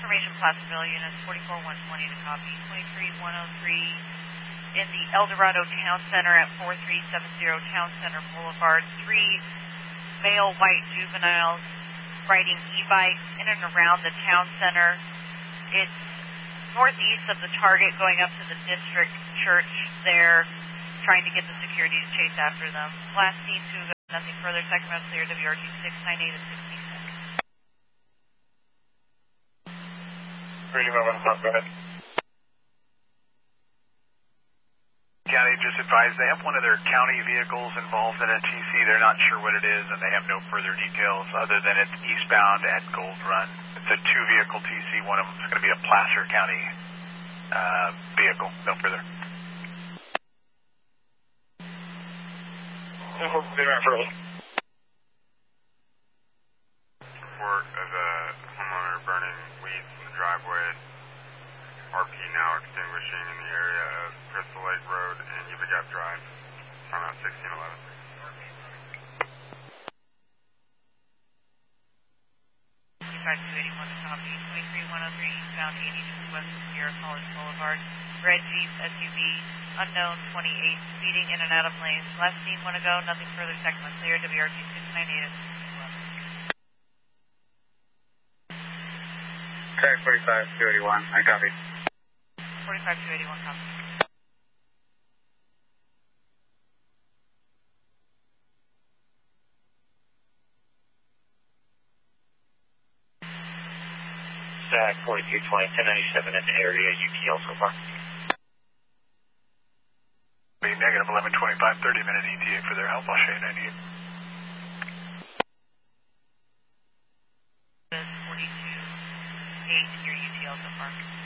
Information Placerville units 44120 to copy. 23103 in the El Dorado Town Center at 4370 Town Center Boulevard. 3 male white juveniles riding e-bikes in and around the town center. It's northeast of the target going up to the district church there, trying to get the security to chase after them. Last seen to nothing further. Sacramento clear, WRG 698 and 66. Reading over the front, go ahead. County just advised they have one of their county vehicles involved in a TC. They're not sure what it is, and they have no further details other than it's eastbound at Gold Run. It's a 2-vehicle TC. One of them is going to be a Placer County vehicle. No further. Report of a homeowner burning weeds in the driveway. RP now extinguishing in the area of Crystal Lake Road and Yuba Gap Drive. Time out 1611. 281 to copy. 23103 eastbound 82 west of Sierra College Boulevard. Red Jeep SUV, unknown 28, speeding in and out of lanes. Last seen one ago, nothing further. Sacramento clear, WRG 698 and 611. Track 45-281, I copy. 45-281, copy. SAC 4220, 1097 in the area, UTL so far. Be negative 1125, 30-minute ETA for their help. I'll show you 98. 42-8, your UTL so far.